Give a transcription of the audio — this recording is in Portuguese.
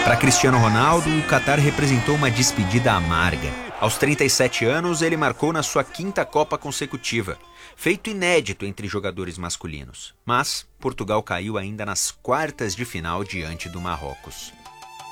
Para Cristiano Ronaldo, o Catar representou uma despedida amarga. Aos 37 anos, ele marcou na sua 5ª Copa consecutiva, feito inédito entre jogadores masculinos. Mas Portugal caiu ainda nas quartas de final diante do Marrocos.